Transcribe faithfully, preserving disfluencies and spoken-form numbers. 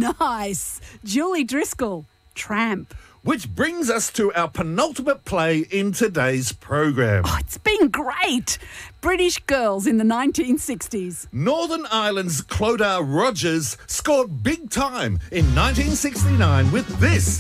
Nice. Julie Driscoll, Tramp. Which brings us to our penultimate play in today's program. Oh, it's been great. British Girls in the nineteen sixties. Northern Ireland's Clodagh Rogers scored big time in nineteen sixty-nine with this.